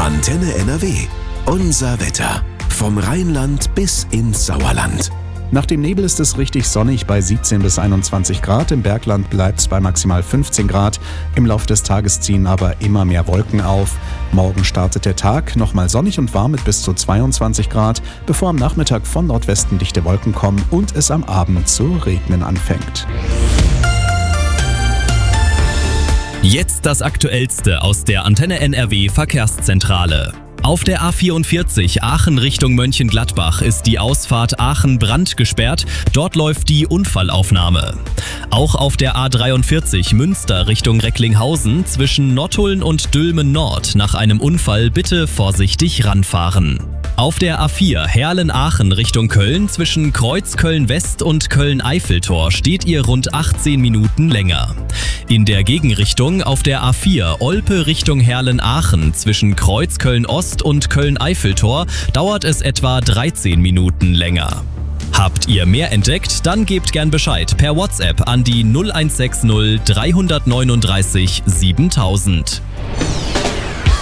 Antenne NRW. Unser Wetter. Vom Rheinland bis ins Sauerland. Nach dem Nebel ist es richtig sonnig bei 17 bis 21 Grad. Im Bergland bleibt es bei maximal 15 Grad. Im Laufe des Tages ziehen aber immer mehr Wolken auf. Morgen startet der Tag nochmal sonnig und warm mit bis zu 22 Grad, bevor am Nachmittag von Nordwesten dichte Wolken kommen und es am Abend zu regnen anfängt. Jetzt das Aktuellste aus der Antenne NRW Verkehrszentrale. Auf der A44 Aachen Richtung Mönchengladbach ist die Ausfahrt Aachen-Brand gesperrt. Dort läuft die Unfallaufnahme. Auch auf der A43 Münster Richtung Recklinghausen zwischen Nottuln und Dülmen Nord nach einem Unfall bitte vorsichtig ranfahren. Auf der A4 Herlen-Aachen Richtung Köln zwischen Kreuz Köln-West und Köln-Eiffeltor steht ihr rund 18 Minuten länger. In der Gegenrichtung auf der A4 Olpe Richtung Herlen-Aachen zwischen Kreuz Köln-Ost und Köln-Eiffeltor dauert es etwa 13 Minuten länger. Habt ihr mehr entdeckt? Dann gebt gern Bescheid per WhatsApp an die 0160 339 7000.